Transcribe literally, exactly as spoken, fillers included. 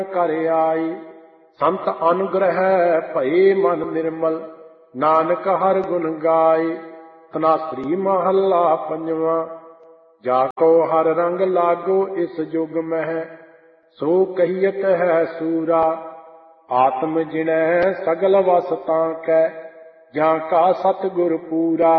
ਕਰ ਆਈ। ਸੰਤ ਅਨੁਗ੍ਰਹਿ ਭਏ ਮਨ ਨਿਰਮਲ, ਨਾਨਕ ਹਰਿ ਗੁਣ ਗਾਏ। ਧਨਾਸਰੀ ਮਹੱਲਾ ਪੰਜਵਾਂ। ਜਾ ਕੋ ਹਰ ਰੰਗ ਲਾਗੋ ਇਸ ਜੁਗ ਮਹਿ, ਸੋ ਕਹੀਅਤ ਹੈ ਸੂਰਾ। ਆਤਮ ਜਿਣੈ ਸਗਲ ਵਸ ਤਾਂ ਕੈ, ਜਾਂ ਕਾ ਸਤਿਗੁਰ ਪੂਰਾ।